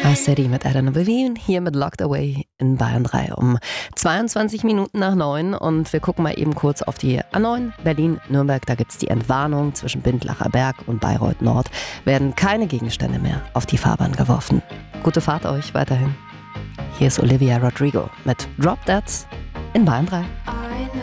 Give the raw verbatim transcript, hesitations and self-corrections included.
City mit Adam Levine hier mit Locked Away in Bayern drei um zweiundzwanzig Minuten nach neun und wir gucken mal eben kurz auf die A neun Berlin-Nürnberg. Da gibt es die Entwarnung zwischen Bindlacher Berg und Bayreuth Nord. Werden keine Gegenstände mehr auf die Fahrbahn geworfen. Gute Fahrt euch weiterhin. Hier ist Olivia Rodrigo mit Drop Deads in Bayern drei.